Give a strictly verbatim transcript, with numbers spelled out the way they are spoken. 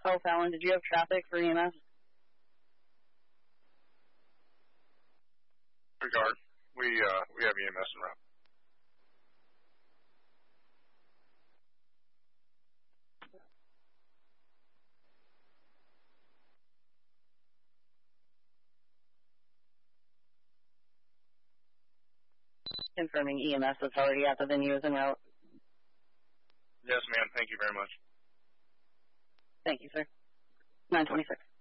Oh, Fallon, did you have traffic for E M S? Regard, we uh, we have E M S en route. Confirming E M S that's already at the venue is en route. Yes, ma'am. Thank you very much. Thank you, sir. nine twenty-six.